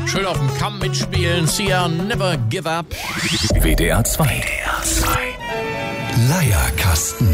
Schön auf dem Kamm mitspielen. Sia, Never Give Up. WDR 2. Leierkasten.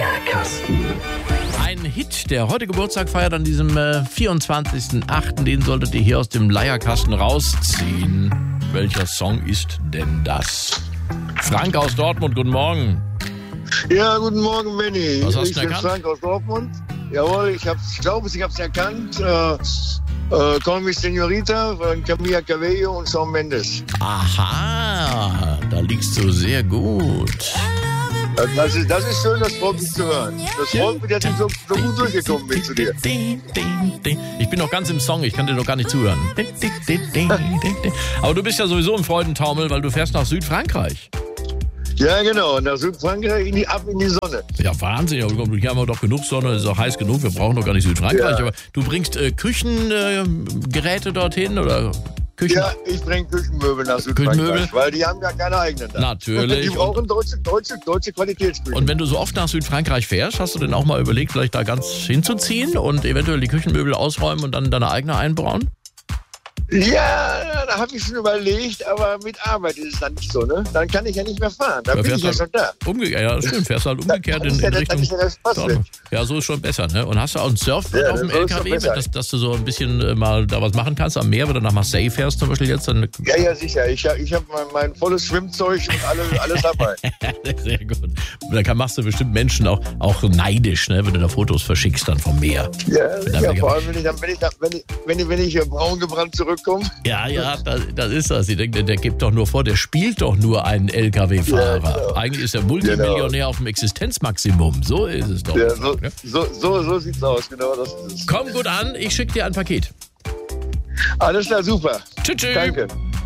Ein Hit, der heute Geburtstag feiert an diesem 24.08. Den solltet ihr hier aus dem Leierkasten rausziehen. Welcher Song ist denn das? Frank aus Dortmund, guten Morgen. Ja, guten Morgen, Benny. Was hast Ich du bin erkannt? Frank aus Dortmund. Jawohl, ich glaube, ich habe es erkannt. Call Me Señorita von Camila Cabello und Shawn Mendes. Aha, da liegst du sehr gut. Das ist schön, das freut mich zu hören. Das freut mich, dass ich so gut durchgekommen bin zu dir. Ich bin noch ganz im Song, ich kann dir noch gar nicht zuhören. Aber du bist ja sowieso im Freudentaumel, weil du fährst nach Südfrankreich. Ja, genau. Nach Südfrankreich ab in die Sonne. Ja, Wahnsinn. Hier haben wir doch genug Sonne, es ist auch heiß genug. Wir brauchen doch gar nicht Südfrankreich. Ja. Aber du bringst Küchengeräte dorthin oder Küchen? Ja, ich bringe Küchenmöbel nach Küchenmöbel? Südfrankreich, weil die haben ja keine eigenen da. Natürlich. Die brauchen deutsche Qualitätsküchen. Und wenn du so oft nach Südfrankreich fährst, hast du denn auch mal überlegt, vielleicht da ganz hinzuziehen und eventuell die Küchenmöbel ausräumen und dann deine eigene einbauen? Ja, da habe ich schon überlegt, aber mit Arbeit ist es dann nicht so, ne? Dann kann ich ja nicht mehr fahren, dann bin ich ja schon da. Umgekehrt, ja, stimmt, fährst halt umgekehrt in Richtung. Ja, so ist schon besser, ne? Und hast du auch ein Surfbrett auf dem so ist LKW, doch besser. dass du so ein bisschen mal da was machen kannst am Meer, wenn du nach Marseille fährst zum Beispiel jetzt? Dann Ja, sicher. Ich hab mein volles Schwimmzeug und alles dabei. sehr gut. Und dann machst du bestimmt Menschen auch neidisch, ne? Wenn du da Fotos verschickst dann vom Meer. Ja, vor allem, wenn ich braun gebrannt zurückkomme. Ja, das ist das. Ich denke, der gibt doch nur vor, der spielt doch nur einen LKW-Fahrer. Ja, genau. Eigentlich ist er Multimillionär auf dem Existenzmaximum. So ist es doch. Ja, ne? so sieht's aus, genau das ist es. Komm gut an, ich schicke dir ein Paket. Alles klar, super. Tschüss. Danke.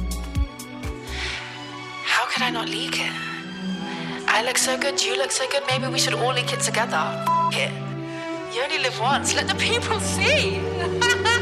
How could I not leak it? I look so good, you look so good, maybe we should all leak it together. F it. You only live once, let the people see.